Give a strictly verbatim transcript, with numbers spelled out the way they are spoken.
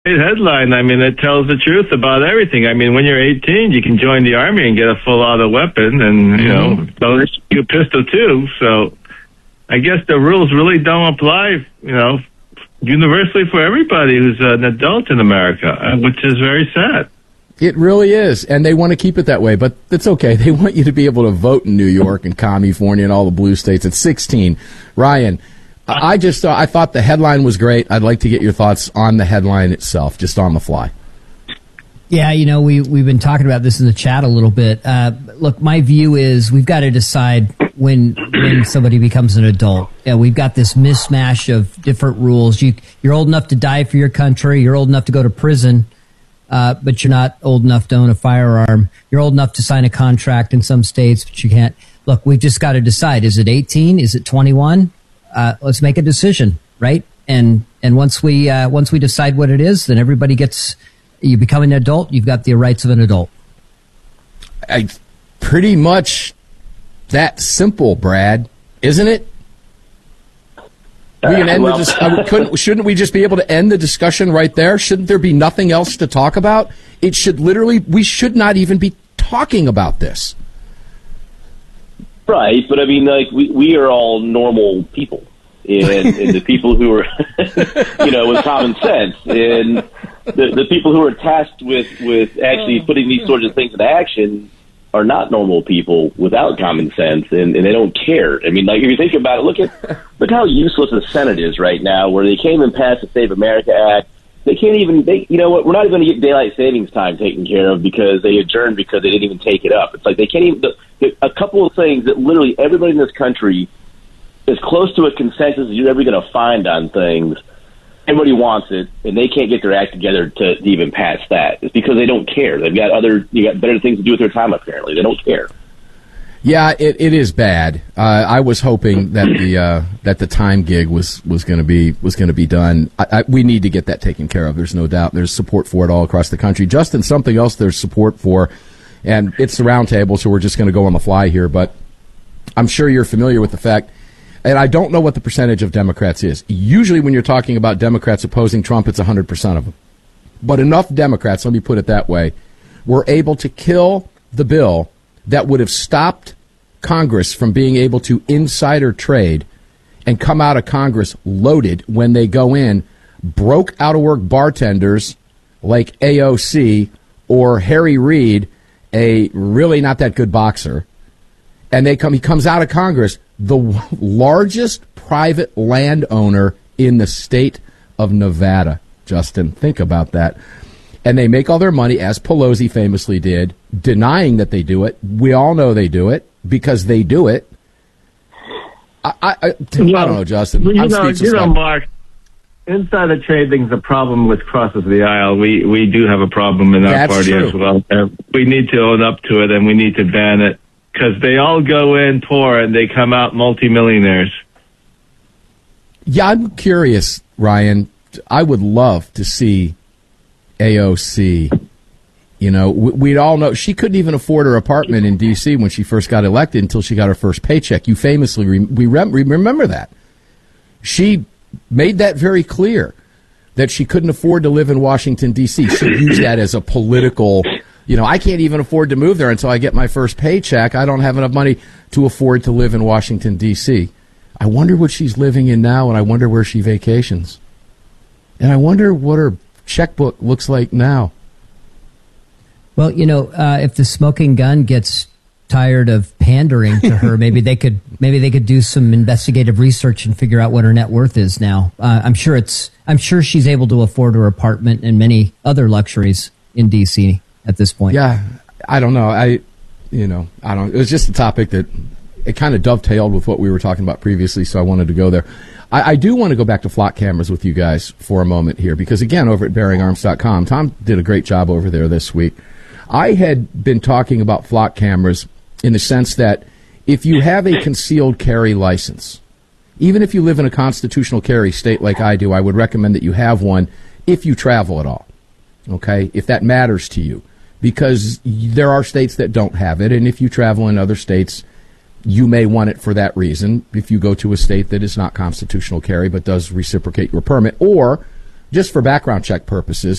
great headline. I mean, it tells the truth about everything. I mean, when you're eighteen, you can join the Army and get a full auto weapon, and, you know, they'll issue you a pistol, too. So I guess the rules really don't apply, you know, universally for everybody who's an adult in America, which is very sad. It really is, and they want to keep it that way, but it's okay. They want you to be able to vote in New York and California and all the blue states at sixteen. Ryan, I just thought, I thought the headline was great. I'd like to get your thoughts on the headline itself, just on the fly. Yeah, you know, we, we've been talking about this in the chat a little bit. Uh, look, my view is we've got to decide when when somebody becomes an adult. Yeah, we've got this mismatch of different rules. You, you're old enough to die for your country. You're old enough to go to prison. Uh, but you're not old enough to own a firearm. You're old enough to sign a contract in some states, but you can't. Look, we've just got to decide. Is it eighteen? Is it twenty-one? Uh, let's make a decision, right? And and once we uh, once we decide what it is, then everybody gets. You become an adult. You've got the rights of an adult. I, pretty much that simple, Brad, isn't it? We can end well, the dis- uh, couldn't, shouldn't we just be able to end the discussion right there? Shouldn't there be nothing else to talk about? It should literally, we should not even be talking about this. Right, but I mean, like, we, we are all normal people, and, and the people who are, you know, with common sense, and the, the people who are tasked with, with actually putting these sorts of things into action are not normal people without common sense, and, and they don't care. I mean, like, if you think about it, look at look how useless the Senate is right now, where they can't even pass the Save America Act. They can't even, they, you know what, we're not even going to get daylight savings time taken care of because they adjourned because they didn't even take it up. It's like they can't even, the, the, a couple of things that literally everybody in this country is close to a consensus that you're ever going to find on things. Everybody wants it, and they can't get their act together to, to even pass that. It's because they don't care. They've got other, you got better things to do with their time, apparently. They don't care. Yeah, it, it is bad. Uh, I was hoping that the uh, that the time gig was, was going to be was going to be done. I, I, we need to get that taken care of. There's no doubt. There's support for it all across the country. Justin, something else there's support for, and it's the roundtable, so we're just going to go on the fly here. But I'm sure you're familiar with the fact, and I don't know what the percentage of Democrats is. Usually, when you're talking about Democrats opposing Trump, it's one hundred percent of them. But enough Democrats, let me put it that way, were able to kill the bill that would have stopped Congress from being able to insider trade and come out of Congress loaded when they go in, broke out-of-work bartenders like A O C or Harry Reid, a really not that good boxer, and they come. He comes out of Congress, the largest private landowner in the state of Nevada. Justin, think about that. And they make all their money, as Pelosi famously did, denying that they do it. We all know they do it because they do it. I, I, I, well, I don't know, Justin. You I'm know, you know, now. Mark, insider trading's a problem which crosses the aisle. We we do have a problem in our That's party true. as well. Uh, we need to own up to it, and we need to ban it because they all go in poor and they come out multimillionaires. Yeah, I'm curious, Ryan. I would love to see A O C. You know, we'd all know she couldn't even afford her apartment in D C when she first got elected until she got her first paycheck. You famously re- we rem- remember that. She made that very clear that she couldn't afford to live in Washington, D C. She used that as a political, you know, I can't even afford to move there until I get my first paycheck. I don't have enough money to afford to live in Washington, D C. I wonder what she's living in now, and I wonder where she vacations. And I wonder what her checkbook looks like now. Well, you know, uh, if the smoking gun gets tired of pandering to her, maybe they could maybe they could do some investigative research and figure out what her net worth is now. Uh, I'm sure it's I'm sure she's able to afford her apartment and many other luxuries in D C at this point. Yeah, I don't know. I, you know, I don't. It was just a topic that it kind of dovetailed with what we were talking about previously, so I wanted to go there. I, I do want to go back to flock cameras with you guys for a moment here because, again, over at bearing arms dot com, Tom did a great job over there this week. I had been talking about flock cameras in the sense that if you have a concealed carry license, even if you live in a constitutional carry state like I do, I would recommend that you have one if you travel at all, okay, if that matters to you, because there are states that don't have it, and if you travel in other states, you may want it for that reason if you go to a state that is not constitutional carry but does reciprocate your permit, or just for background check purposes,